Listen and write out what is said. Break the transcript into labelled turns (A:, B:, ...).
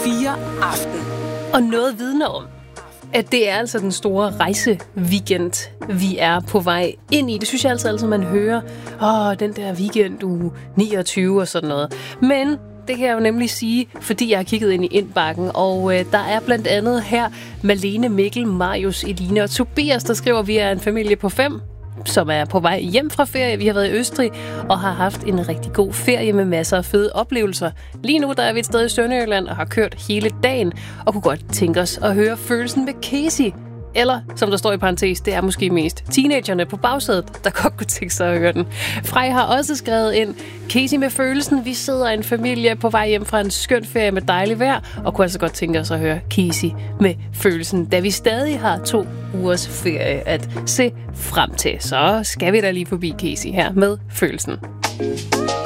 A: 4 Aften.
B: Og noget vidner om, at det er altså den store rejseweekend, vi er på vej ind i. Det synes jeg altid man hører. Den der weekend, uge 29 og sådan noget. Men det kan jeg jo nemlig sige, fordi jeg har kigget ind i indbakken, og der er blandt andet her Malene, Mikkel, Marius, Eline og Tobias, der skriver, at vi er en familie på 5, som er på vej hjem fra ferie. Vi har været i Østrig og har haft en rigtig god ferie med masser af fede oplevelser. Lige nu der er vi et sted i Sønderjylland og har kørt hele dagen og kunne godt tænke os at høre følelsen med Casey. Eller, som der står i parentes, det er måske mest teenagerne på bagsædet, der godt kunne tænke sig at høre den. Frej har også skrevet ind, Casey med følelsen, vi sidder en familie på vej hjem fra en skøn ferie med dejligt vejr, og kunne altså godt tænke os at høre Casey med følelsen, da vi stadig har 2 ugers ferie at se frem til. Så skal vi da lige forbi Casey her med følelsen.